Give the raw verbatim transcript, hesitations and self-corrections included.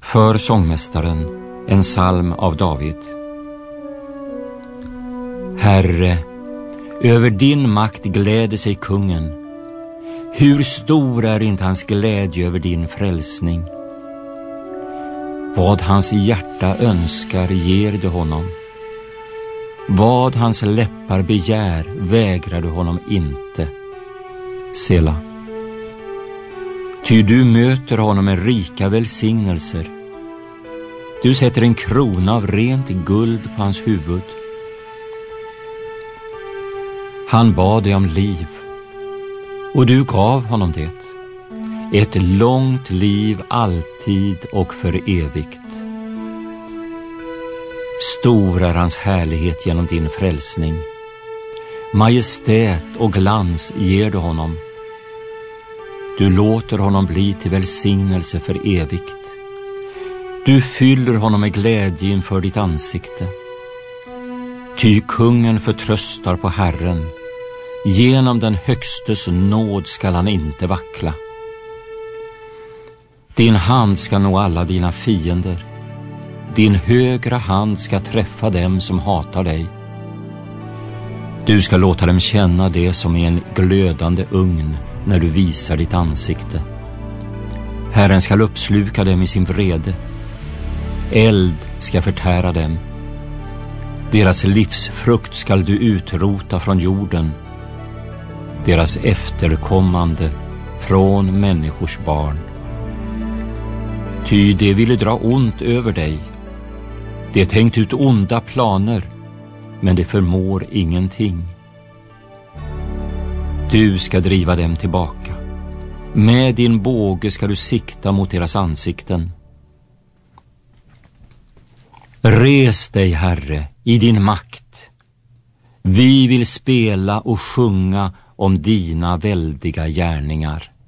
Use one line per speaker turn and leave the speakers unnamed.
För sångmästaren, en psalm av David. Herre, över din makt gläder sig kungen. Hur stor är inte hans glädje över din frälsning? Vad hans hjärta önskar ger du honom. Vad hans läppar begär vägrar du honom inte. Sela. Ty du möter honom med rika välsignelser. Du sätter en krona av rent guld på hans huvud. Han bad dig om liv, och du gav honom det. Ett långt liv alltid och för evigt. Stor är hans härlighet genom din frälsning. Majestät och glans ger du honom. Du låter honom bli till välsignelse för evigt. Du fyller honom med glädje inför ditt ansikte. Ty kungen förtröstar på Herren. Genom den högstes nåd skall han inte vackla. Din hand ska nå alla dina fiender. Din högra hand ska träffa dem som hatar dig. Du ska låta dem känna det som är en glödande ugn när du visar ditt ansikte. Herren ska uppsluka dem i sin vrede. Eld ska förtära dem. Deras livsfrukt skall du utrota från jorden. Deras efterkommande från människors barn. Ty det ville dra ont över dig. Det tänkt ut onda planer, men det förmår ingenting. Du ska driva dem tillbaka. Med din båge ska du sikta mot deras ansikten. Res dig, Herre, i din makt. Vi vill spela och sjunga om dina väldiga gärningar.